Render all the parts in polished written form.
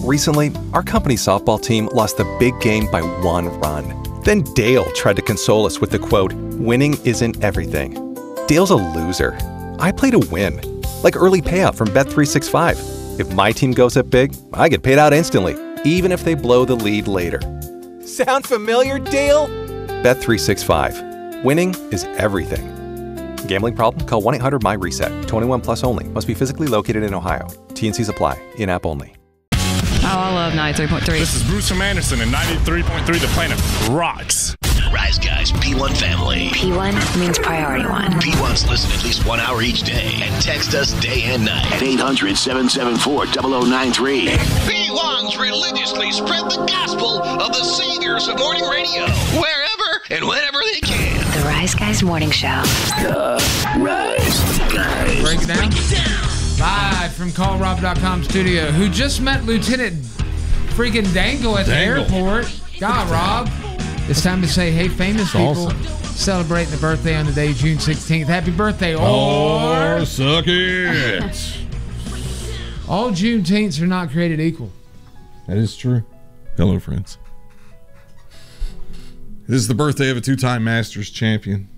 Recently, our company's softball team lost the big game by 1 run. Then Dale tried to console us with the quote, "Winning isn't everything." Dale's a loser. I play to win, like early payout from Bet365. If my team goes up big, I get paid out instantly, even if they blow the lead later. Sound familiar, Dale? Bet365. Winning is everything. Gambling problem? Call 1-800-MY-RESET. 21 plus only. Must be physically located in Ohio. T&Cs apply. In-app only. Oh, I love 93.3. This is Bruce from Anderson, and 93.3 The Planet rocks. Rise Guys P1 family. P1 means priority one. P1s listen at least 1 hour each day and text us day and night at 800-774-0093. P1s religiously spread the gospel of the saviors of morning radio wherever and whenever they can. The Rise Guys Morning Show. The Rise Guys. Break it down. Live from callrob.com studio. Who just met Lieutenant freaking Dangle at the airport. God, Rob. It's time to say, hey, famous people celebrating the birthday on the day, June 16th. Happy birthday, or suck it. All Juneteenths are not created equal. That is true. Hello, friends. This is the birthday of a 2-time Masters champion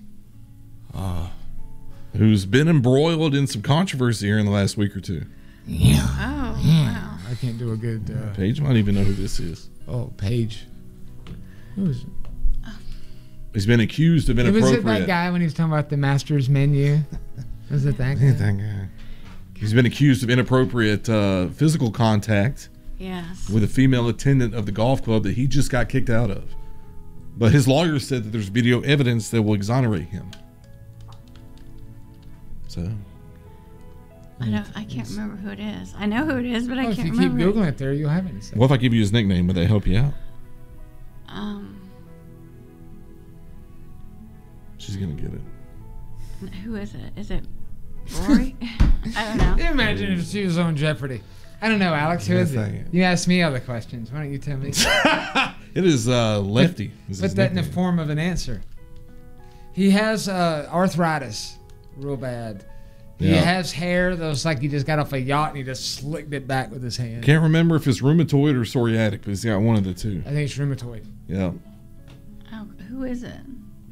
who's been embroiled in some controversy here in the last week or two. Yeah. Oh, wow. I can't do a good... Paige might even know who this is. Oh, Paige. Who is it? He's been accused of inappropriate... Was it that guy when he was talking about the Masters menu? Was it that guy? That guy. He's been accused of inappropriate physical contact with a female attendant of the golf club that he just got kicked out of. But his lawyer said that there's video evidence that will exonerate him. So... I can't remember who it is. I know who it is, but I can't remember. If you keep Googling it there, you'll have it in a second. What if I give you his nickname? Would that help you out? She's going to get it. Who is it? Is it Rory? I don't know. Imagine if she was on Jeopardy. I don't know, Alex. Who is it? You asked me other questions. Why don't you tell me? It is Lefty. Put that in the form of an answer. He has arthritis real bad. He has hair that looks like he just got off a yacht and he just slicked it back with his hand. Can't remember if it's rheumatoid or psoriatic, but he's got one of the two. I think it's rheumatoid. Yeah. Oh, who is it?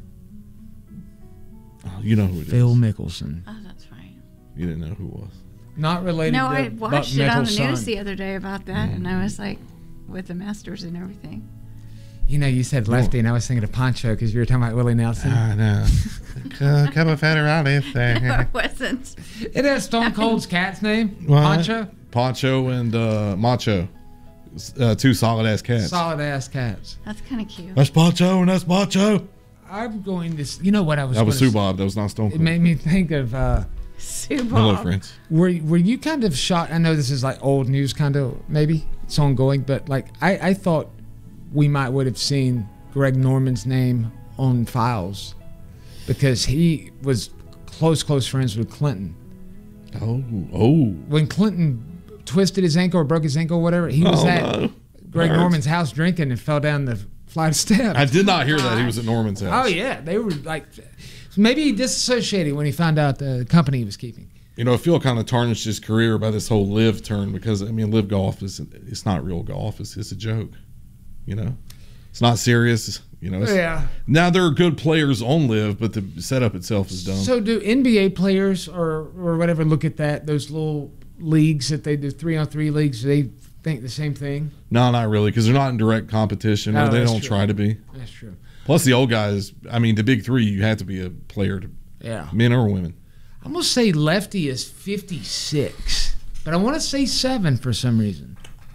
Oh, you know who it is. Phil Mickelson. Oh, that's right. You didn't know who it was. Not related no, to I watched it on the son. news the other day about that, and I was like, with the Masters and everything. You know, you said Lefty, and I was thinking of Poncho because you were talking about Willie Nelson. I know. Come of federales there. No, it wasn't. It has Stone Cold's cat's name. What? Poncho? Poncho and Macho. Two solid-ass cats. Solid-ass cats. That's kind of cute. That's Poncho and that's Macho. I'm going to... You know what I was... That was Sue Bob. That was not Stone Cold. It made me think of... Sue Bob. Hello, friends. Were you kind of shocked? I know this is like old news kind of, maybe. It's ongoing, but like I thought we would have seen Greg Norman's name on files because he was close friends with Clinton. Oh. When Clinton twisted his ankle or broke his ankle or whatever, he was at Greg Norman's house drinking and fell down the flight of steps. I did not hear that he was at Norman's house. Oh, yeah. They were like... Maybe he disassociated when he found out the company he was keeping. You know, Phil kind of tarnished his career by this whole live turn because, I mean, live golf it's not real golf. It's a joke. You know? It's not serious. You know? Now, there are good players on live, but the setup itself is dumb. So do NBA players or whatever look at that, those little leagues that they do, 3-on-3 leagues, do they think the same thing? No, not really, because they're not in direct competition, or they don't try to be. That's true. Plus, the old guys, I mean, the big three, you have to be a player, men or women. I'm going to say Lefty is 56, but I want to say 7 for some reason.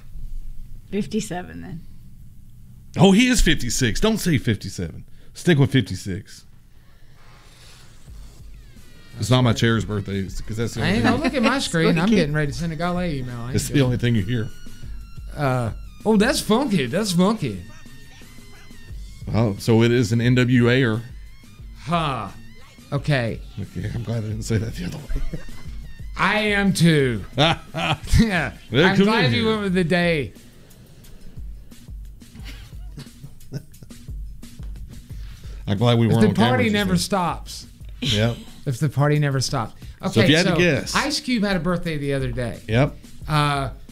57 then. Oh, he is 56. Don't say 57. Stick with 56. It's not my chair's birthday, because that's the only thing. Don't look at my screen. I'm getting ready to send a Gale email. It's the only thing you hear. Oh, that's funky. That's funky. Oh, so it is an NWA-er. Huh. Okay. Okay, I'm glad I didn't say that the other way. I am too. Yeah. I'm glad you went with the day. I'm glad we weren't on camera. If the party never stops. Yep. If the party never stops. Okay, so if you had to guess. Ice Cube had a birthday the other day. Yep.